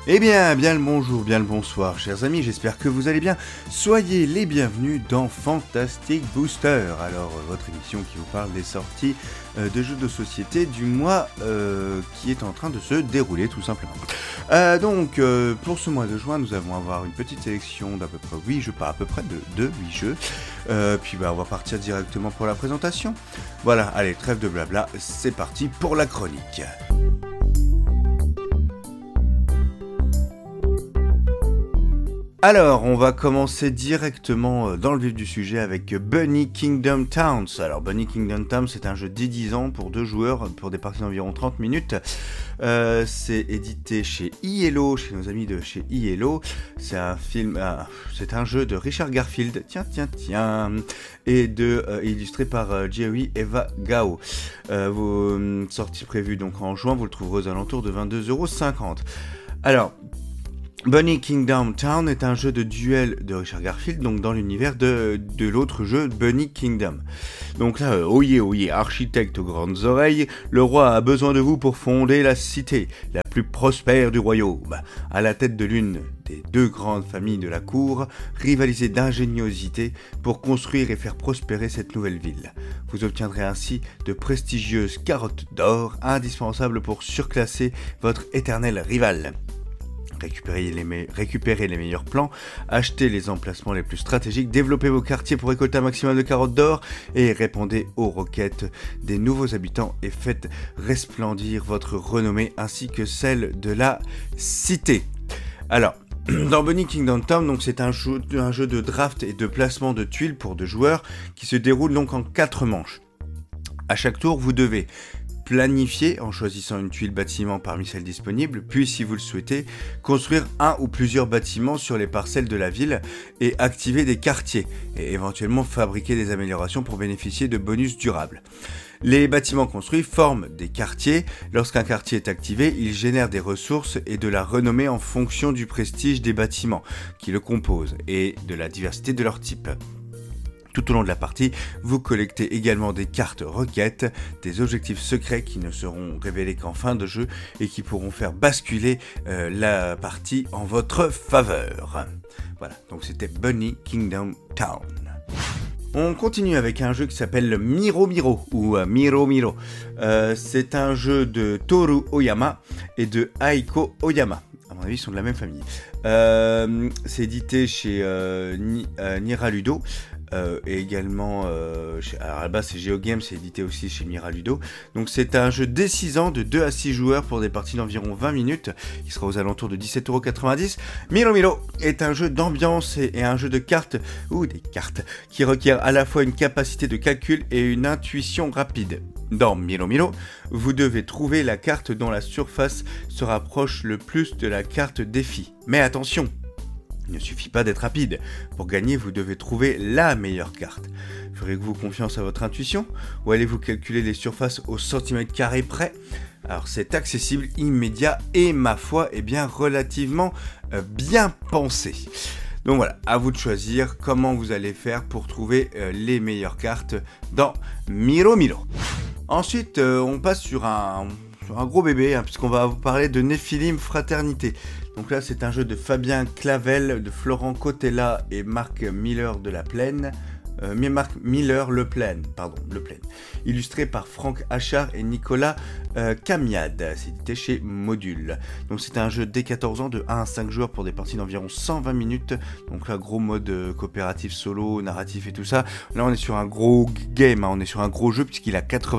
Bien le bonjour, bien le bonsoir, chers amis, j'espère que vous allez bien. Soyez les bienvenus dans Fantastic Booster, votre émission qui vous parle des sorties de jeux de société du mois qui est en train de se dérouler tout simplement. Pour ce mois de juin, nous allons avoir une petite sélection d'à peu près 8 jeux, pas à peu près de 8 jeux. On va partir directement pour la présentation. Voilà, allez, trêve de blabla, c'est parti pour la chronique. Alors, on va commencer directement dans le vif du sujet avec Bunny Kingdom Towns. Alors, Bunny Kingdom Towns, c'est un jeu dédiisant pour 2 joueurs, pour des parties d'environ 30 minutes. C'est édité chez ILO, chez nos amis de chez ILO. C'est c'est un jeu de Richard Garfield, et illustré par Jerry Eva Gao. Sortie prévue donc en juin, vous le trouverez aux alentours de 22,50€. Alors, Bunny Kingdom Town est un jeu de duel de Richard Garfield, donc dans l'univers de l'autre jeu Bunny Kingdom. Donc là, oyez, architecte aux grandes oreilles, le roi a besoin de vous pour fonder la cité, la plus prospère du royaume. À la tête de l'une des 2 grandes familles de la cour, rivalisez d'ingéniosité pour construire et faire prospérer cette nouvelle ville. Vous obtiendrez ainsi de prestigieuses carottes d'or, indispensables pour surclasser votre éternel rival. Récupérez les meilleurs plans, achetez les emplacements les plus stratégiques, développez vos quartiers pour récolter un maximum de carottes d'or et répondez aux requêtes des nouveaux habitants et faites resplendir votre renommée ainsi que celle de la cité. Alors, dans Bunny Kingdom Town, donc c'est un jeu de draft et de placement de tuiles pour 2 joueurs qui se déroule donc en 4 manches. À chaque tour, vous devez planifier en choisissant une tuile bâtiment parmi celles disponibles, puis si vous le souhaitez, construire un ou plusieurs bâtiments sur les parcelles de la ville et activer des quartiers et éventuellement fabriquer des améliorations pour bénéficier de bonus durables. Les bâtiments construits forment des quartiers. Lorsqu'un quartier est activé, il génère des ressources et de la renommée en fonction du prestige des bâtiments qui le composent et de la diversité de leur type. Tout au long de la partie, vous collectez également des cartes requêtes, des objectifs secrets qui ne seront révélés qu'en fin de jeu et qui pourront faire basculer la partie en votre faveur. Voilà, donc c'était Bunny Kingdom Town. On continue avec un jeu qui s'appelle Miro Miro ou Miro Miro. C'est un jeu de Toru Oyama et de Aiko Oyama. À mon avis, ils sont de la même famille. C'est édité chez Niraludo. Et également, alors à la base c'est GeoGames, c'est édité aussi chez Miraludo. Donc c'est un jeu décisant de 2 à 6 joueurs pour des parties d'environ 20 minutes, qui sera aux alentours de 17,90€. Miro Miro est un jeu d'ambiance et un jeu de cartes, qui requiert à la fois une capacité de calcul et une intuition rapide. Dans Miro Miro, vous devez trouver la carte dont la surface se rapproche le plus de la carte défi. Mais attention! Il ne suffit pas d'être rapide. Pour gagner, vous devez trouver la meilleure carte. Ferez-vous confiance à votre intuition ou allez-vous calculer les surfaces au centimètre carré près ? Alors c'est accessible, immédiat et ma foi, relativement bien pensé. Donc voilà, à vous de choisir comment vous allez faire pour trouver les meilleures cartes dans Miro Miro. Ensuite, on passe sur un gros bébé, puisqu'on va vous parler de Nephilim Fraternité. Donc là, c'est un jeu de Fabien Clavel, de Florent Cotella et Marc Miller de La Plaine. Marc Miller Le Plaine. Illustré par Franck Achard et Nicolas Camiade. C'est édité chez Module. Donc c'est un jeu dès 14 ans de 1 à 5 joueurs pour des parties d'environ 120 minutes. Donc là, gros mode coopératif, solo, narratif et tout ça. Là, on est sur un gros game, on est sur un gros jeu puisqu'il a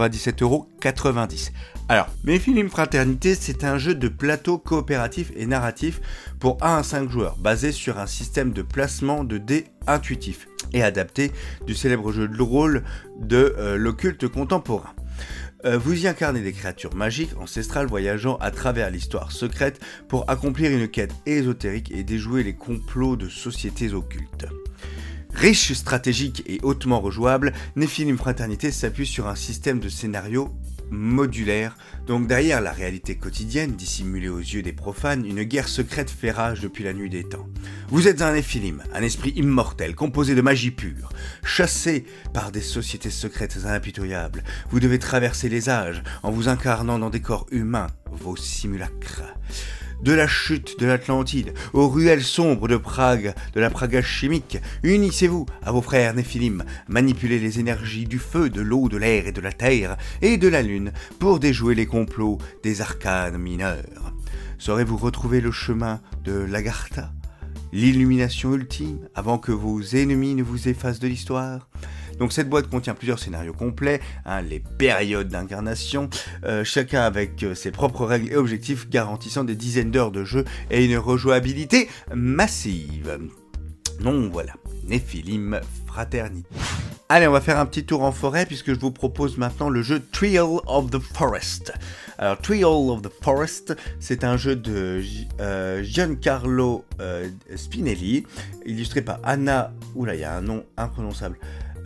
97,90€. Alors, Nephilim Fraternité, c'est un jeu de plateau coopératif et narratif pour 1 à 5 joueurs, basé sur un système de placement de dés intuitif et adapté du célèbre jeu de rôle de l'occulte contemporain. Vous y incarnez des créatures magiques ancestrales voyageant à travers l'histoire secrète pour accomplir une quête ésotérique et déjouer les complots de sociétés occultes. Riche, stratégique et hautement rejouable, Nephilim Fraternité s'appuie sur un système de scénario modulaire. Donc derrière la réalité quotidienne, dissimulée aux yeux des profanes, une guerre secrète fait rage depuis la nuit des temps. Vous êtes un Néphilim, un esprit immortel, composé de magie pure. Chassé par des sociétés secrètes impitoyables, vous devez traverser les âges en vous incarnant dans des corps humains, vos simulacres. De la chute de l'Atlantide aux ruelles sombres de Prague, de la Praga chimique, unissez-vous à vos frères Néphilim, manipulez les énergies du feu, de l'eau, de l'air et de la terre et de la lune pour déjouer les complots des arcanes mineurs. Saurez-vous retrouver le chemin de l'Agartha, l'illumination ultime, avant que vos ennemis ne vous effacent de l'histoire ? Donc cette boîte contient plusieurs scénarios complets, les périodes d'incarnation, chacun avec ses propres règles et objectifs garantissant des dizaines d'heures de jeu et une rejouabilité massive. Donc voilà, Néphilim Fraternity. Allez, on va faire un petit tour en forêt puisque je vous propose maintenant le jeu Trial of the Forest. Alors, Trial of the Forest, c'est un jeu de Giancarlo Spinelli, illustré par Anna, oula, il y a un nom imprononçable,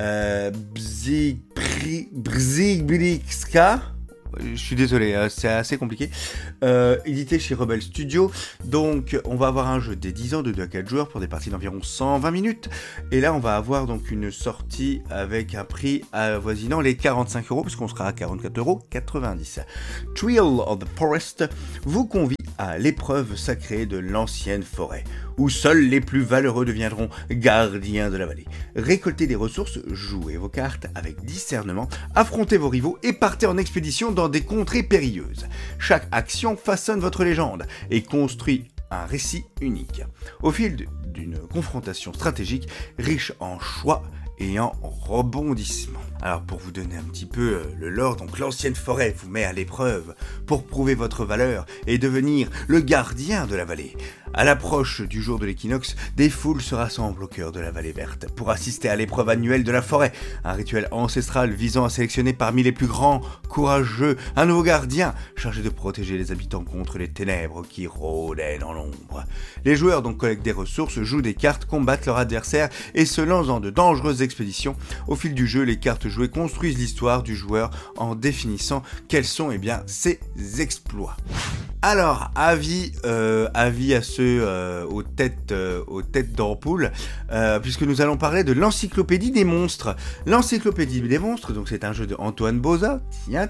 Brzyglicka. Je suis désolé, c'est assez compliqué. Édité chez Rebel Studio. Donc, on va avoir un jeu des 10 ans de 2 à 4 joueurs pour des parties d'environ 120 minutes. Et là, on va avoir donc une sortie avec un prix avoisinant les 45 €, puisqu'on sera à 44,90 €. Trial of the Forest vous convie à l'épreuve sacrée de l'ancienne forêt, où seuls les plus valeureux deviendront gardiens de la vallée. Récoltez des ressources, jouez vos cartes avec discernement, affrontez vos rivaux et partez en expédition dans des contrées périlleuses. Chaque action façonne votre légende et construit un récit unique. Au fil d'une confrontation stratégique riche en choix et en rebondissements. Alors pour vous donner un petit peu le lore, donc l'ancienne forêt vous met à l'épreuve pour prouver votre valeur et devenir le gardien de la vallée. À l'approche du jour de l'équinoxe, des foules se rassemblent au cœur de la vallée verte pour assister à l'épreuve annuelle de la forêt, un rituel ancestral visant à sélectionner parmi les plus grands, courageux, un nouveau gardien chargé de protéger les habitants contre les ténèbres qui rôdaient dans l'ombre. Les joueurs donc collectent des ressources, jouent des cartes, combattent leurs adversaires et se lancent dans de dangereuses expéditions. Au fil du jeu, les cartes jouées construisent l'histoire du joueur en définissant quels sont ses exploits. Alors, avis à ceux aux têtes d'ampoule, puisque nous allons parler de l'encyclopédie des monstres. L'encyclopédie des monstres, donc c'est un jeu de Antoine Boza,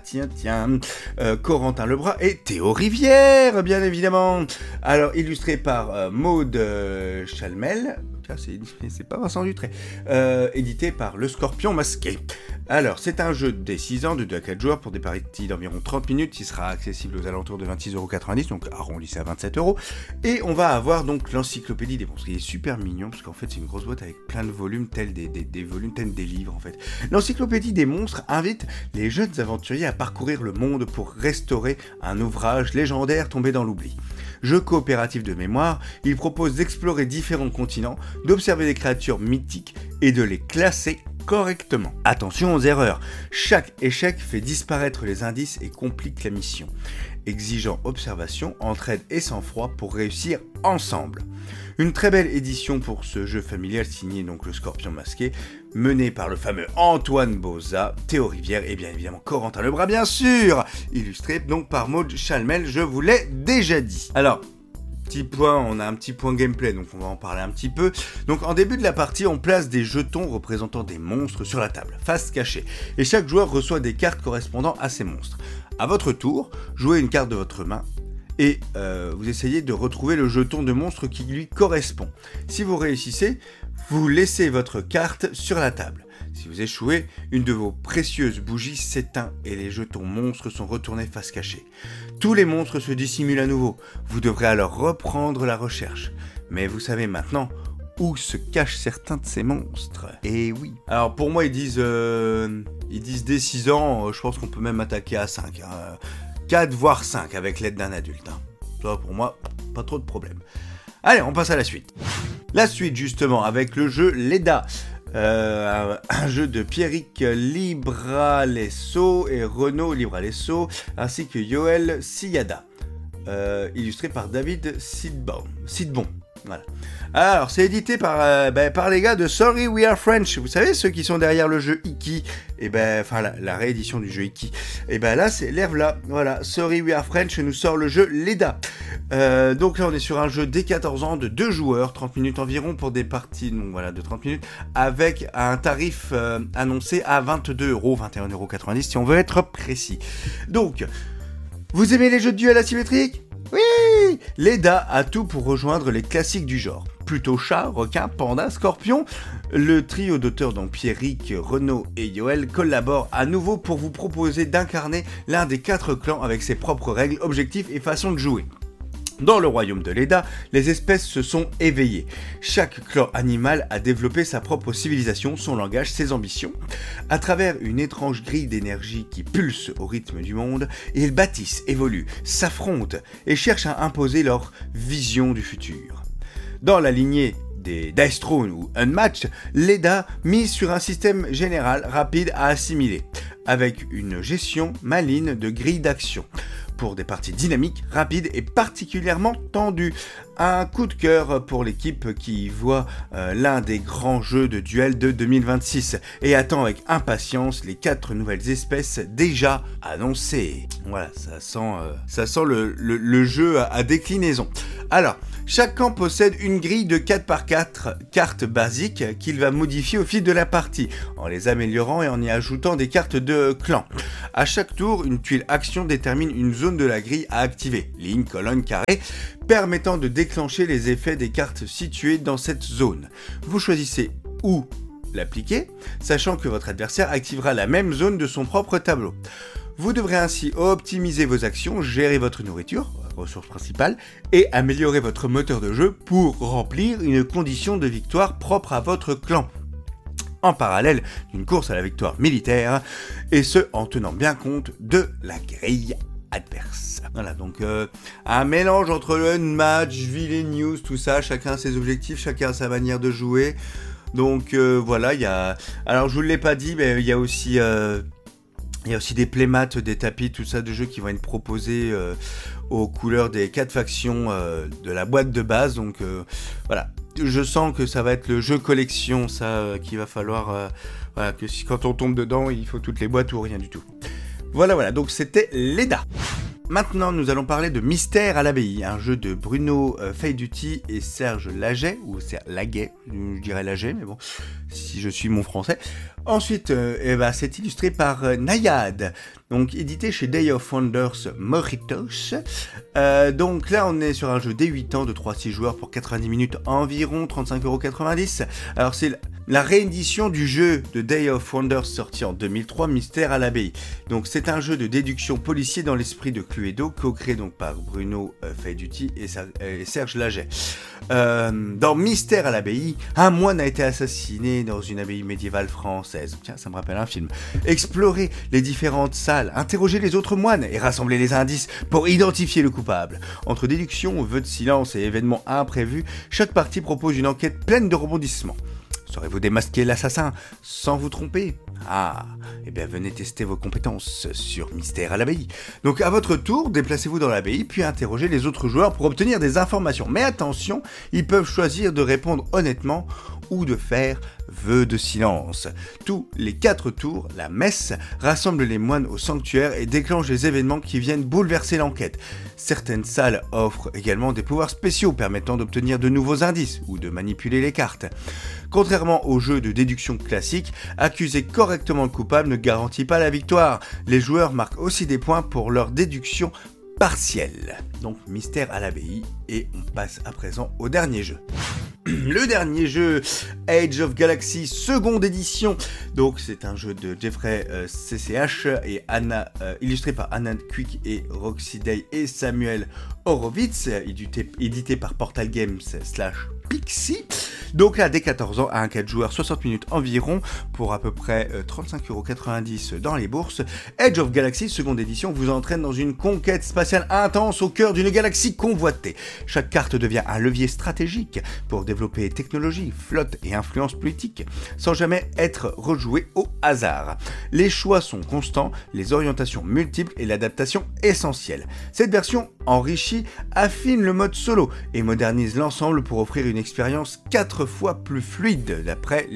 Corentin Lebras et Théo Rivière, bien évidemment. Alors, illustré par Maud Chalmel. C'est pas Vincent Dutré, édité par Le Scorpion Masqué. Alors, c'est un jeu des 6 ans de 2 à 4 joueurs pour des parties d'environ 30 minutes, qui sera accessible aux alentours de 26,90 €, donc arrondissez à 27 €. Et on va avoir donc l'encyclopédie des monstres. Il est super mignon, parce qu'en fait, c'est une grosse boîte avec plein de volumes, tels des volumes, tels des livres, en fait. L'encyclopédie des monstres invite les jeunes aventuriers à parcourir le monde pour restaurer un ouvrage légendaire tombé dans l'oubli. Jeu coopératif de mémoire, il propose d'explorer différents continents, d'observer des créatures mythiques et de les classer correctement. Attention aux erreurs, chaque échec fait disparaître les indices et complique la mission, exigeant observation, entraide et sang-froid pour réussir ensemble. Une très belle édition pour ce jeu familial signé donc Le Scorpion Masqué, mené par le fameux Antoine Boza, Théo Rivière et bien évidemment Corentin Lebras bien sûr, illustré donc par Maud Chalmel, je vous l'ai déjà dit. Alors, petit point, on a un petit point gameplay, donc on va en parler un petit peu. Donc en début de la partie, on place des jetons représentant des monstres sur la table, face cachée, et chaque joueur reçoit des cartes correspondant à ces monstres. À votre tour, jouez une carte de votre main, et vous essayez de retrouver le jeton de monstre qui lui correspond. Si vous réussissez, vous laissez votre carte sur la table. Si vous échouez, une de vos précieuses bougies s'éteint et les jetons monstres sont retournés face cachée. Tous les monstres se dissimulent à nouveau. Vous devrez alors reprendre la recherche. Mais vous savez maintenant où se cachent certains de ces monstres. Et oui. Alors pour moi, ils disent dès 6 ans, je pense qu'on peut même attaquer à 5. 4 voire 5 avec l'aide d'un adulte. Ça pour moi, pas trop de problème. Allez, on passe à la suite. La suite justement avec le jeu Leda. Un jeu de Pierrick Libralesso et Renaud Libralesso, ainsi que Yoel Siyada, illustré par David Sidbon. Voilà. Alors, c'est édité par les gars de Sorry We Are French. Vous savez, ceux qui sont derrière le jeu Iki. Et la réédition du jeu Iki. Et là, c'est l'Herve-là. Voilà, Sorry We Are French nous sort le jeu Leda. Donc là, on est sur un jeu dès 14 ans de 2 joueurs, 30 minutes environ pour des parties de 30 minutes, avec un tarif annoncé à 22 €, 21,90 € si on veut être précis. Donc, vous aimez les jeux de duel asymétriques ? Oui, Leda a tout pour rejoindre les classiques du genre. Plutôt chat, requin, panda, scorpion, le trio d'auteurs dont Pierrick, Renaud et Yoel collaborent à nouveau pour vous proposer d'incarner l'un des 4 clans avec ses propres règles, objectifs et façons de jouer. Dans le royaume de Leda, les espèces se sont éveillées. Chaque clan animal a développé sa propre civilisation, son langage, ses ambitions. À travers une étrange grille d'énergie qui pulse au rythme du monde, ils bâtissent, évoluent, s'affrontent et cherchent à imposer leur vision du futur. Dans la lignée des Dice Throne ou Unmatched, Leda mise sur un système général rapide à assimiler, avec une gestion maligne de grilles d'action, pour des parties dynamiques, rapides et particulièrement tendues. Un coup de cœur pour l'équipe qui voit l'un des grands jeux de duel de 2026 et attend avec impatience les 4 nouvelles espèces déjà annoncées. Voilà, ça sent le jeu à déclinaison. Alors, chaque camp possède une grille de 4x4 cartes basiques qu'il va modifier au fil de la partie, en les améliorant et en y ajoutant des cartes de clan. À chaque tour, une tuile action détermine une zone de la grille à activer, ligne, colonne, carré, permettant de déclencher les effets des cartes situées dans cette zone. Vous choisissez où l'appliquer, sachant que votre adversaire activera la même zone de son propre tableau. Vous devrez ainsi optimiser vos actions, gérer votre nourriture, ressource principale, et améliorer votre moteur de jeu pour remplir une condition de victoire propre à votre clan, en parallèle d'une course à la victoire militaire, et ce en tenant bien compte de la grille adverse. Voilà, donc un mélange entre le Unmatched, Villainous, tout ça, chacun a ses objectifs, chacun a sa manière de jouer. Donc voilà, il y a... Alors je vous l'ai pas dit, mais il y a aussi des playmats, des tapis, tout ça de jeux qui vont être proposés aux couleurs des 4 factions de la boîte de base. Donc voilà, je sens que ça va être le jeu collection, ça, qu'il va falloir... voilà, que quand on tombe dedans, il faut toutes les boîtes ou rien du tout. Voilà, donc c'était Leda. Maintenant, nous allons parler de Mystère à l'abbaye, un jeu de Bruno Feiduti et Serge Laget, ou Laguet, je dirais Laget, mais bon, si je suis mon français. Ensuite, c'est illustré par Nayad, donc édité chez Day of Wonders Mojitos. Donc là, on est sur un jeu D8 ans de 3-6 joueurs pour 90 minutes environ, 35,90 €. Alors c'est la réédition du jeu de Day of Wonders sorti en 2003, Mystère à l'abbaye. Donc c'est un jeu de déduction policier dans l'esprit de Cluedo, co-créé donc par Bruno Feiduti et Serge Laget. Dans Mystère à l'abbaye, un moine a été assassiné dans une abbaye médiévale française. Tiens, ça me rappelle un film. Explorez les différentes salles, interrogez les autres moines et rassemblez les indices pour identifier le coupable. Entre déduction, vœux de silence et événements imprévus, chaque partie propose une enquête pleine de rebondissements. Saurez-vous démasquer l'assassin sans vous tromper? Ah, eh bien venez tester vos compétences sur Mystère à l'abbaye. Donc à votre tour, déplacez-vous dans l'abbaye, puis interrogez les autres joueurs pour obtenir des informations. Mais attention, ils peuvent choisir de répondre honnêtement ou de faire vœu de silence. Tous les 4 tours, la messe rassemble les moines au sanctuaire et déclenche les événements qui viennent bouleverser l'enquête. Certaines salles offrent également des pouvoirs spéciaux permettant d'obtenir de nouveaux indices ou de manipuler les cartes. Contrairement aux jeux de déduction classiques, accuser correctement le coupable ne garantit pas la victoire. Les joueurs marquent aussi des points pour leur déduction partielle. Donc Mystère à l'abbaye, et on passe à présent au dernier jeu. Le dernier jeu, Age of Galaxy, seconde édition. Donc c'est un jeu de Jeffrey CCH et Anna, illustré par Anna Quick et Roxy Day et Samuel Horowitz, édité par Portal Games / Pixie. Donc là, dès 14 ans, à un 4 joueurs, 60 minutes environ, pour à peu près 35,90 € dans les bourses, Age of Galaxy, seconde édition, vous entraîne dans une conquête spatiale intense au cœur d'une galaxie convoitée. Chaque carte devient un levier stratégique pour développer technologie, flotte et influence politique, sans jamais être rejoué au hasard. Les choix sont constants, les orientations multiples et l'adaptation essentielle. Cette version enrichie affine le mode solo et modernise l'ensemble pour offrir une expérience 4 fois plus fluide d'après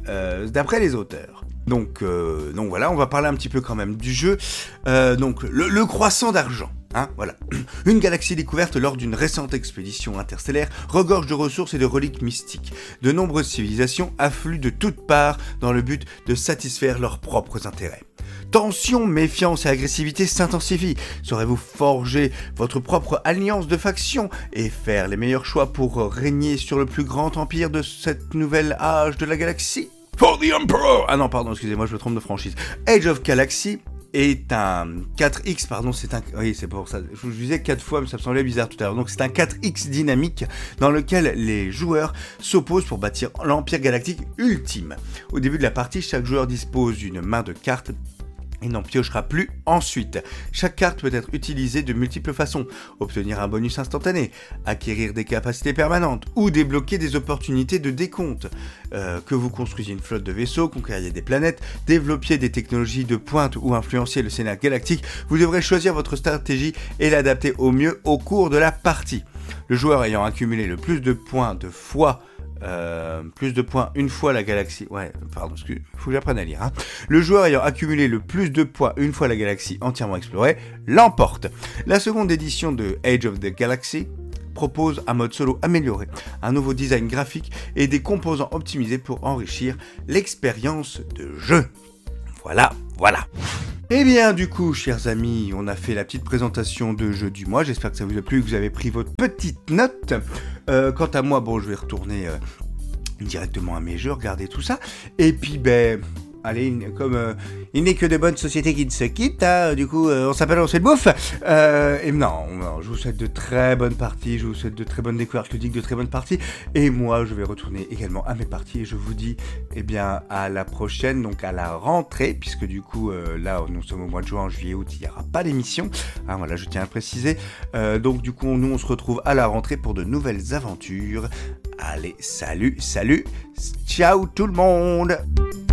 les auteurs. Donc voilà, on va parler un petit peu quand même du jeu. Donc le croissant d'argent. Hein, voilà. Une galaxie découverte lors d'une récente expédition interstellaire regorge de ressources et de reliques mystiques. De nombreuses civilisations affluent de toutes parts dans le but de satisfaire leurs propres intérêts. Tension, méfiance et agressivité s'intensifient. Saurez-vous forger votre propre alliance de factions et faire les meilleurs choix pour régner sur le plus grand empire de cette nouvelle âge de la galaxie? For the Emperor! Ah non, pardon, excusez-moi, je me trompe de franchise. Age of Galaxy est un 4X, pardon, oui, c'est pour ça, je vous disais 4 fois, mais ça me semblait bizarre tout à l'heure. Donc c'est un 4X dynamique dans lequel les joueurs s'opposent pour bâtir l'Empire Galactique ultime. Au début de la partie, chaque joueur dispose d'une main de cartes et n'en piochera plus ensuite. Chaque carte peut être utilisée de multiples façons. Obtenir un bonus instantané, acquérir des capacités permanentes ou débloquer des opportunités de décompte. Que vous construisiez une flotte de vaisseaux, conquériez des planètes, développiez des technologies de pointe ou influenciez le scénario galactique, vous devrez choisir votre stratégie et l'adapter au mieux au cours de la partie. Le joueur ayant accumulé le plus de points une fois la galaxie... Ouais, pardon, faut que j'apprenne à lire. Hein. Le joueur ayant accumulé le plus de points une fois la galaxie entièrement explorée l'emporte. La seconde édition de Age of the Galaxy propose un mode solo amélioré, un nouveau design graphique et des composants optimisés pour enrichir l'expérience de jeu. Voilà. Et bien du coup, chers amis, on a fait la petite présentation de jeu du mois. J'espère que ça vous a plu, que vous avez pris votre petite note. Quant à moi, bon, je vais retourner directement à mes jeux, regarder tout ça. Et puis, allez, comme il n'est que de bonnes sociétés qui ne se quittent, hein, du coup, on s'appelle, on se fait de bouffe. Et non, je vous souhaite de très bonnes parties, je vous souhaite de très bonnes découvertes ludiques, de très bonnes parties. Et moi, je vais retourner également à mes parties et je vous dis, à la prochaine, donc à la rentrée, puisque du coup, là, nous sommes au mois de juin, en juillet, août, il n'y aura pas d'émission. Hein, voilà, je tiens à le préciser. Donc, du coup, nous, on se retrouve à la rentrée pour de nouvelles aventures. Allez, salut, ciao tout le monde!